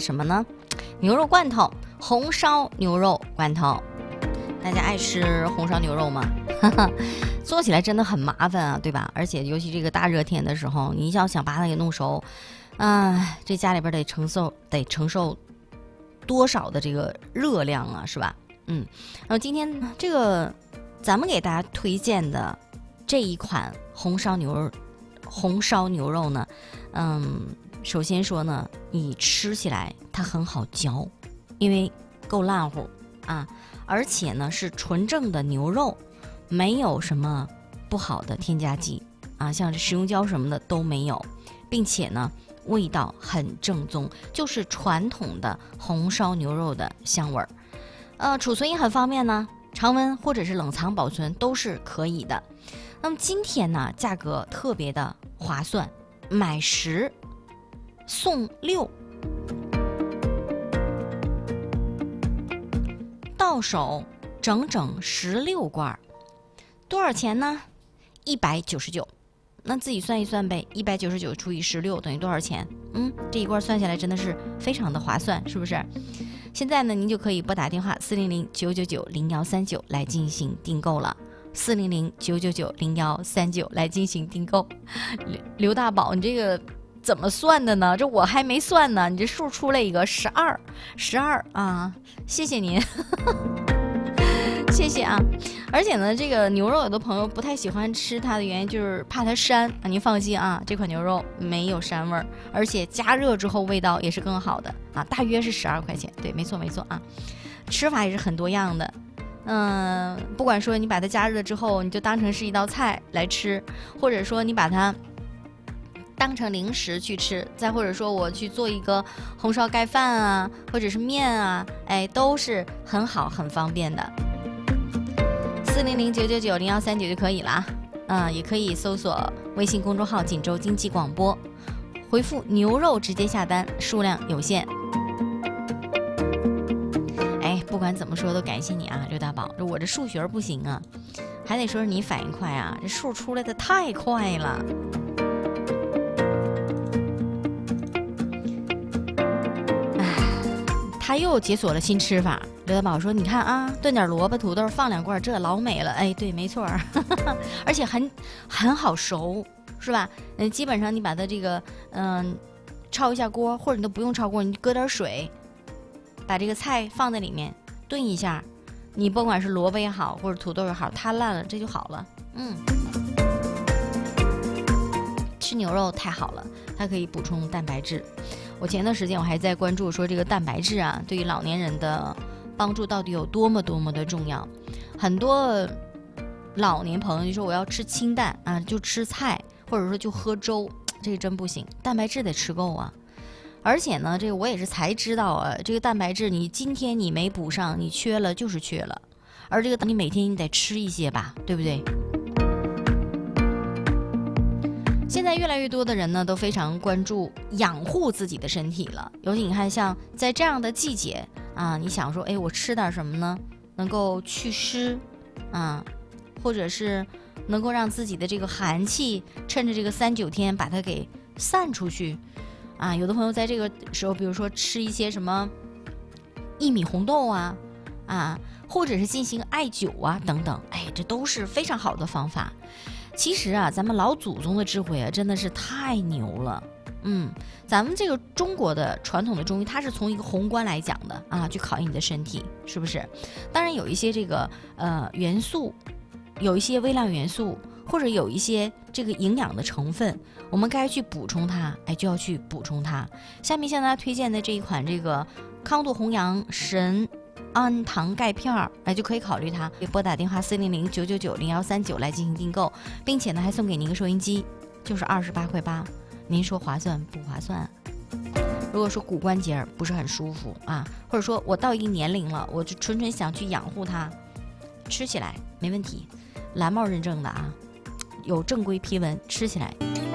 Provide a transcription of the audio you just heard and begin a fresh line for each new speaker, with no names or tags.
什么呢？牛肉罐头，红烧牛肉罐头。大家爱吃红烧牛肉吗？做起来真的很麻烦啊，对吧？而且尤其这个大热天的时候，你要想把它给弄熟，这家里边得承受多少的这个热量啊，是吧？然后今天这个咱们给大家推荐的这一款红烧牛肉呢，首先说呢，你吃起来它很好嚼，因为够烂乎啊，而且呢是纯正的牛肉，没有什么不好的添加剂啊，像食用胶什么的都没有，并且呢味道很正宗，就是传统的红烧牛肉的香味儿。储存也很方便呢，常温或者是冷藏保存都是可以的。那么今天呢，价格特别的划算，买10送6，到手整整16罐，多少钱呢？199。那自己算一算呗，199除以16等于多少钱？这一罐算下来真的是非常的划算，是不是？现在呢，您就可以拨打电话400-999-0139来进行订购了。400-999-0139来进行订购。刘大宝，你这个怎么算的呢？这我还没算呢，你这数出来一个12啊！谢谢您，谢谢啊！而且呢，这个牛肉有的朋友不太喜欢吃它的原因就是怕它膻啊。您放心啊，这款牛肉没有膻味儿，而且加热之后味道也是更好的啊。大约是12块钱，对，没错啊。吃法也是很多样的。不管说你把它加热之后，你就当成是一道菜来吃，或者说你把它当成零食去吃，再或者说我去做一个红烧盖饭啊，或者是面啊，都是很好很方便的。400-999-0139就可以了啊。也可以搜索微信公众号锦州经济广播，回复牛肉直接下单，数量有限。不管怎么说都感谢你啊，刘大宝，我这数学不行啊，还得说是你反应快啊，这数出来的太快了。他又解锁了新吃法。刘大宝说：“你看啊，炖点萝卜、土豆，放2罐，这老美了。”对，没错而且很好熟，是吧？基本上你把它这个焯一下锅，或者你都不用焯锅，你搁点水，把这个菜放在里面炖一下，你不管是萝卜也好，或者土豆也好，它烂了这就好了。吃牛肉太好了，它可以补充蛋白质。我前段时间我还在关注说这个蛋白质啊，对于老年人的帮助到底有多么的重要。很多老年朋友就说我要吃清淡啊，就吃菜，或者说就喝粥，这个真不行，蛋白质得吃够啊。而且呢，这个我也是才知道啊，这个蛋白质你今天你没补上，你缺了就是缺了。而这个你每天你得吃一些吧，对不对？现在越来越多的人呢，都非常关注养护自己的身体了。尤其你看，像在这样的季节啊，你想说，我吃点什么呢？能够祛湿啊，或者是能够让自己的这个寒气趁着这个3、9天把它给散出去啊。有的朋友在这个时候，比如说吃一些什么薏米红豆啊，或者是进行艾灸啊等等，这都是非常好的方法。其实啊，咱们老祖宗的智慧啊，真的是太牛了。咱们这个中国的传统的中医，它是从一个宏观来讲的啊，去考验你的身体，是不是？当然有一些这个元素，有一些微量元素，或者有一些这个营养的成分，我们该去补充它，就要去补充它。下面向大家推荐的这一款这个康度弘扬神安糖钙片就可以考虑它。可以拨打电话400-999-0139来进行订购，并且呢还送给您一个收音机，就是28块8。您说划算不划算？如果说骨关节不是很舒服啊，或者说我到一个年龄了，我就纯想去养护它，吃起来没问题，蓝帽认证的啊，有正规批文，吃起来